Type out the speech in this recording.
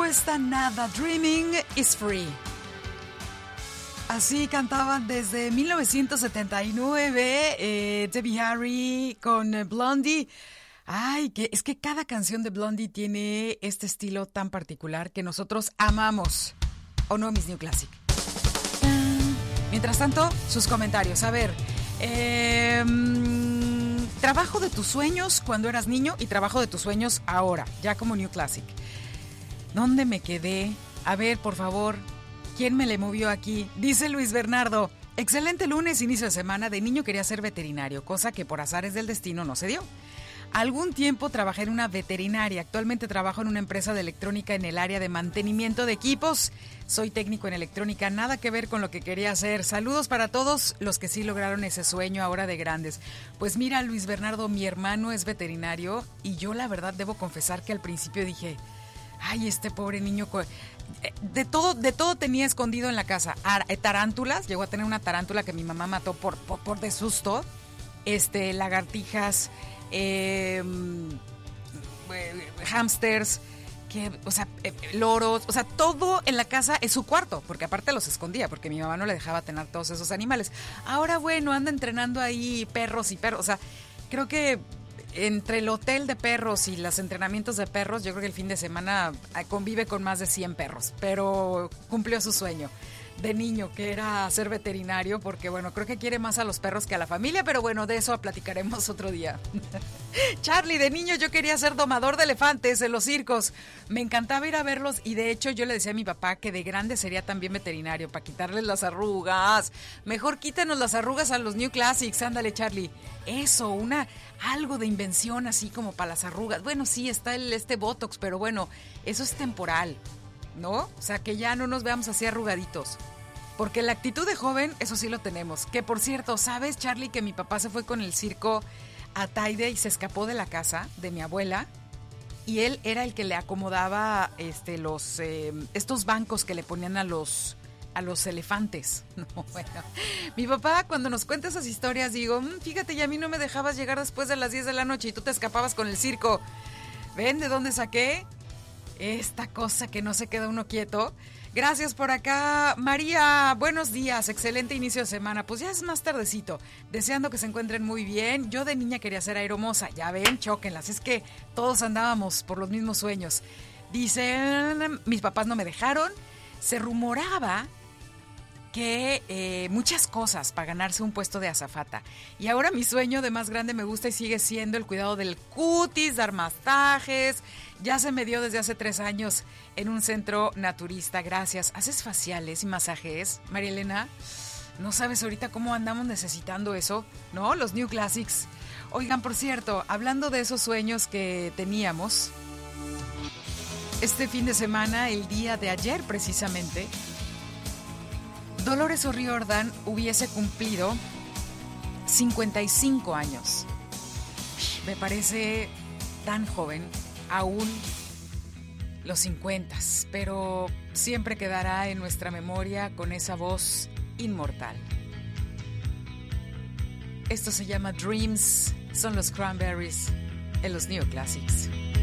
cuesta nada. Dreaming is free. Así cantaban desde 1979 Debbie Harry con Blondie. Ay, es que cada canción de Blondie tiene este estilo tan particular que nosotros amamos. ¿O no, Miss New Classic? Mientras tanto, sus comentarios. A ver, trabajo de tus sueños cuando eras niño y trabajo de tus sueños ahora, ya como New Classic. ¿Dónde me quedé? A ver, por favor, ¿quién me le movió aquí? Dice Luis Bernardo, excelente lunes, inicio de semana. De niño quería ser veterinario, cosa que por azares del destino no se dio. Algún tiempo trabajé en una veterinaria. Actualmente trabajo en una empresa de electrónica en el área de mantenimiento de equipos. Soy técnico en electrónica, nada que ver con lo que quería hacer. Saludos para todos los que sí lograron ese sueño ahora de grandes. Pues mira, Luis Bernardo, mi hermano es veterinario y yo la verdad debo confesar que al principio dije, ay, este pobre niño, de todo tenía escondido en la casa. Tarántulas, llegó a tener una tarántula que mi mamá mató por de susto. Lagartijas, hámsters, loros, o sea, todo en la casa es su cuarto, porque aparte los escondía, porque mi mamá no le dejaba tener todos esos animales. Ahora, bueno, anda entrenando ahí perros, o sea, creo que entre el hotel de perros y los entrenamientos de perros, yo creo que el fin de semana convive con más de 100 perros, pero cumplió su sueño de niño, que era ser veterinario, porque bueno, creo que quiere más a los perros que a la familia, pero bueno, de eso platicaremos otro día. Charlie, de niño yo quería ser domador de elefantes en los circos, me encantaba ir a verlos y de hecho yo le decía a mi papá que de grande sería también veterinario, para quitarles las arrugas. Mejor quítanos las arrugas a los New Classics, ándale Charlie. Eso, algo de invención así como para las arrugas. Bueno, sí, está este Botox, pero bueno, eso es temporal, ¿no? O sea, que ya no nos veamos así arrugaditos. Porque la actitud de joven, eso sí lo tenemos. Que por cierto, ¿sabes, Charlie, que mi papá se fue con el circo a Taide y se escapó de la casa de mi abuela? Y él era el que le acomodaba estos bancos que le ponían a los elefantes. No, bueno. Mi papá, cuando nos cuenta esas historias, digo, fíjate, y a mí no me dejabas llegar después de las 10 de la noche y tú te escapabas con el circo. ¿Ven de dónde saqué esta cosa que no se queda uno quieto? Gracias por acá, María, buenos días, excelente inicio de semana. Pues ya es más tardecito, deseando que se encuentren muy bien. Yo de niña quería ser aeromoza, ya ven, chóquenlas, es que todos andábamos por los mismos sueños. Dicen, mis papás no me dejaron, se rumoraba que muchas cosas para ganarse un puesto de azafata. Y ahora mi sueño de más grande me gusta y sigue siendo el cuidado del cutis, dar masajes. Ya se me dio desde hace 3 años en un centro naturista. Gracias. ¿Haces faciales y masajes, María Elena? No sabes ahorita cómo andamos necesitando eso, ¿no? Los New Classics. Oigan, por cierto, hablando de esos sueños que teníamos, este fin de semana, el día de ayer precisamente, Dolores O'Riordan hubiese cumplido 55 años. Me parece tan joven, aún los 50, pero siempre quedará en nuestra memoria con esa voz inmortal. Esto se llama Dreams, son los Cranberries en los New Classics.